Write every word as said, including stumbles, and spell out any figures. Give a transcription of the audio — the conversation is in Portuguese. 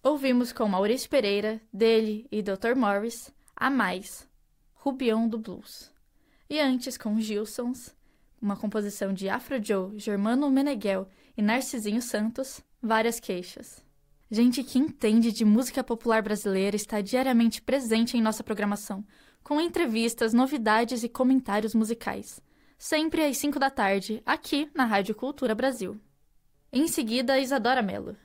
Ouvimos com Maurício Pereira, dele e doutor Morris, A Mais, Rubião do Blues. E antes com Gilsons, uma composição de Afro Joe, Germano Meneghel e Narcisinho Santos, Várias Queixas. Gente que entende de música popular brasileira está diariamente presente em nossa programação, com entrevistas, novidades e comentários musicais. Sempre às cinco da tarde, aqui na Rádio Cultura Brasil. Em seguida, Isadora Mello.